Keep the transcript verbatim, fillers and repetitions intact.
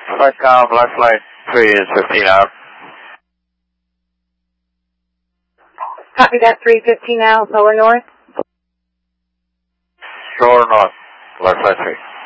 Flightcom, last flight three is fifteen out. Copy that, three fifteen out, lower north. Shore north, last flight three.